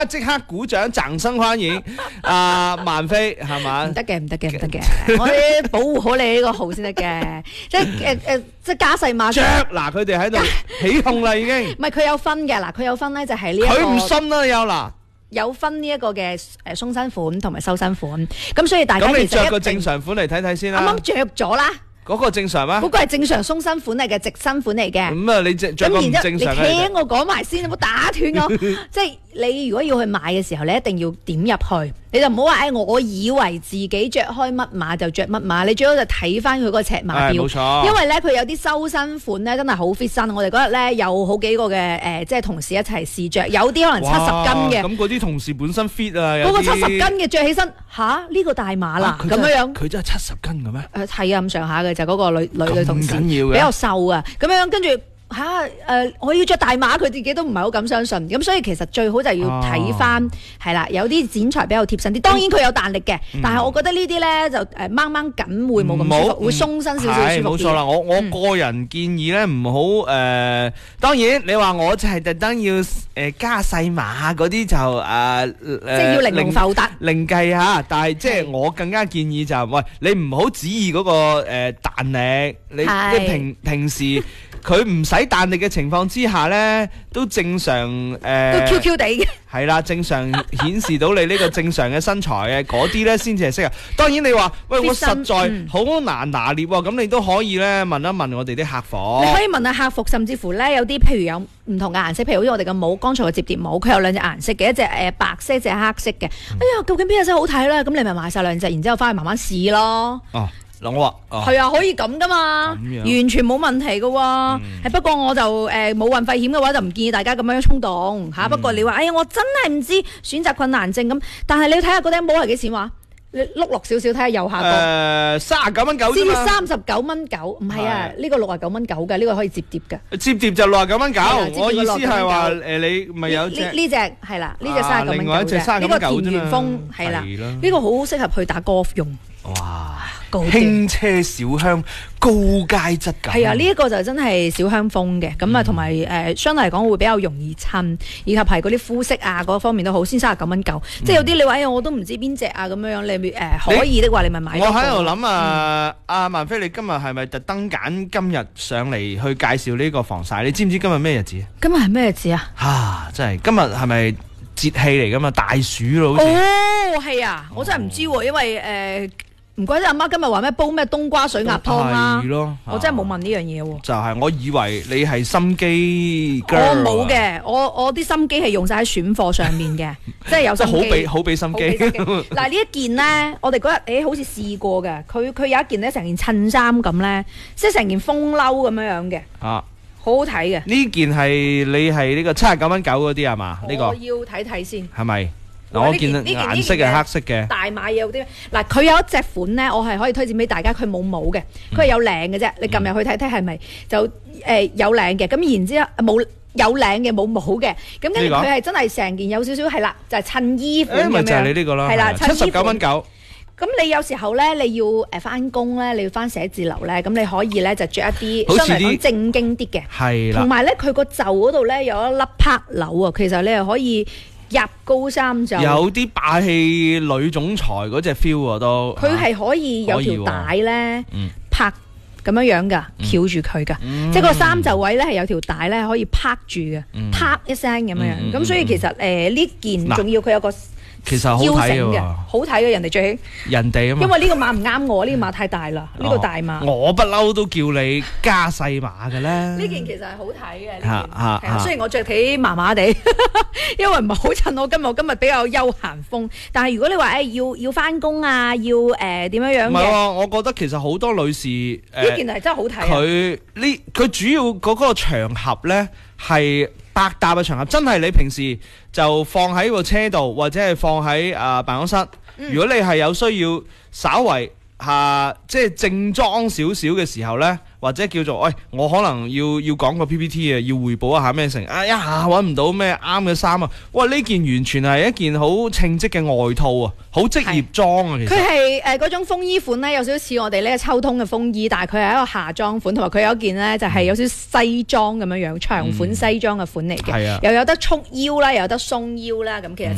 即刻鼓掌，掌聲歡迎萬飛係嘛？ 唔得嘅，我哋保護好你呢個號先得嘅，即係加細碼着嗱，佢哋喺度起哄啦已經。 唔係佢有分嘅，嗱佢有分咧就係呢一個。 佢唔信啦有嗱。 有分呢一個嘅鬆身款同埋收身款，咁所以大家其實咁你着個正常款嚟睇睇先啦。 啱啱着咗啦。 嗰個正常咩？ 嗰個係正常鬆身款嚟嘅，直身款嚟嘅。 咁啊，你着個唔正常嘅。 你聽我講埋先，你唔好打斷我。即係你如果要去買嘅時候，你一定要點入去，你就唔好話我以為自己着開乜碼就着乜碼，你最好就睇翻佢個尺碼表。 冇錯。 因為咧佢有啲收身款咧真係好 fit 身，我哋嗰日咧有好幾個嘅即係同事一齊試着，有啲可能70斤嘅。 咁嗰啲同事本身 fit 啊， 嗰個70斤嘅着起身吓呢個大碼啦，咁樣。 佢真係70斤嘅咩？ 係啊，咁上下嘅就嗰個女同事比較瘦啊，咁樣跟住我要着大碼，佢自己都唔係好敢相信，咁所以其實最好就要睇翻係啦，有啲剪裁比較貼身啲，當然佢有彈力嘅，但係我覺得呢啲咧就掹掹緊會冇咁舒服，會鬆身少少舒服啲。 冇錯啦，我個人建議咧唔好當然你話我就係特登要加細碼嗰啲就即係要玲瓏浮凸另計嚇，但係即係我更加建議就係喂你唔好旨意嗰個彈力，你即係平時。佢唔使彈力嘅情況之下咧，都正常都 Q Q 地嘅。 係啦，正常顯示到你呢個正常嘅身材嘅嗰啲咧，先至係適合。當然你話喂，我實在好難拿捏喎，咁你都可以咧問一問我哋啲客服。 你可以問下客服，甚至乎咧有啲譬如有唔同嘅顏色，譬如好似我哋嘅帽，剛才嘅摺疊帽，佢有兩隻顏色嘅，一隻白色，一隻黑色嘅。哎呀，究竟邊隻色好睇咧？咁你咪買晒兩隻，然之後翻去慢慢試咯。 哦。我話係啊，可以咁噶嘛，完全冇問題噶喎。不過我就冇運費險嘅話，就唔建議大家咁樣衝動嚇。不過你話哎呀，我真係唔知選擇困難症咁，但係你睇下嗰頂帽係幾錢話？你碌落少少睇下右下角 39蚊9 至39蚊9，唔係啊，呢個69蚊9嘅，呢個可以摺疊嘅。 摺疊就69蚊9，我意思係話你咪有隻呢隻係啦，呢隻39蚊9嘅， 另外一隻39蚊9啫嘛。 呢個田園風係啦，呢個好適合去打 golf 用。 哇！輕車小香，高階質感。 係啊，呢一個就真係小香風嘅，咁啊同埋相對嚟講會比較容易襯，以及係嗰啲膚色啊嗰方面都好，先39蚊9。即係有啲你話我都唔知邊隻啊咁樣，你可以的話你咪買。 我喺度諗阿萬飛，你今日係咪特登揀今日上嚟去介紹呢個防曬？你知唔知今日咩日子？ 今日係咩日子啊？ 真係今日係咪節氣嚟噶嘛？大暑咯，好似。 哦，係啊，我真係唔知喎，因為唔怪得阿媽今日話咩煲咩冬瓜水鴨湯啦，我真係冇問呢樣嘢喎。 就係我以為你係心機 girl， 我冇嘅，我啲心機係用晒喺選貨上面嘅，即係有心機， 好俾心機。 嗱呢一件咧，我哋嗰日好似試過嘅，佢有一件咧成件襯衫咁咧，即係成件風褸咁樣嘅，好好睇嘅。 呢件係你係呢個79蚊9嗰啲係嘛？呢個我要睇睇先， 係咪？嗱，我見顏色係黑色嘅， 大碼有啲嗱，佢有一隻款咧，我係可以推薦俾大家，佢冇帽嘅，佢係有領嘅啫。你撳入去睇睇係咪就有領嘅？咁然之後冇有領嘅冇帽嘅，咁跟住佢係真係成件有少少係啦，就係襯衣款咁樣。 咪就係你呢個啦， 係啦 79蚊9。 咁你有時候咧，你要翻工咧，你要翻寫字樓咧，咁你可以咧就着一啲相對嚟講正經啲嘅， 係啦。同埋咧，佢個袖嗰度咧有一粒拍鈕啊，其實你係可以入高衫袖， 有啲霸氣女總裁嗰隻 feel 啊都。佢係可以有條帶咧拍咁樣樣噶，翹住佢噶，即係個衫袖位咧係有條帶咧可以拍住嘅，啪一聲咁樣樣。咁所以其實呢件仲要佢有個。 其實好睇嘅， 好睇嘅，人哋着起人哋啊嘛， 因為呢個碼唔啱我，呢個碼太大啦，呢個大碼。 我不嬲都叫你加細碼嘅啦。 呢件其實係好睇嘅，呢件雖然我着起麻麻地，因為唔係好襯我今日比較休閒風。但係如果你話要翻工啊，要點樣樣嘅， 唔係喎，我覺得其實好多女士呢件係真係好睇。佢主要嗰個場合咧係百搭嘅場合，真係你平時就放喺個車度，或者係放喺辦公室。如果你係有需要稍為即係正裝少少嘅時候呢，或者叫做喂，我可能要講個 PPT 啊，要匯報一下咩成一下揾唔到咩啱嘅衫啊！哇，呢件完全係一件好稱職嘅外套啊，好職業裝啊！其實佢係嗰種風衣款呢，有少少似我哋呢個秋冬嘅風衣，但係佢係一個夏裝款，同埋佢有一件呢，就係有少少西裝咁樣樣長款西裝嘅款嚟嘅，又有得束腰啦，又有得鬆腰啦，咁其實